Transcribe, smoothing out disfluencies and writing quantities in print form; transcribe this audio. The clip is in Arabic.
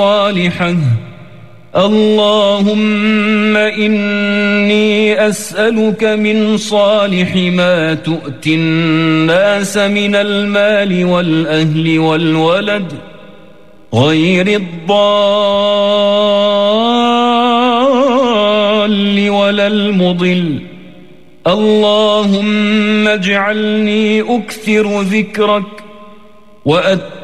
صالحة. اللهم إني أسألك من صالح ما تؤتي الناس من المال والأهل والولد غير الضال ولا المضل. اللهم اجعلني أكثر ذكرك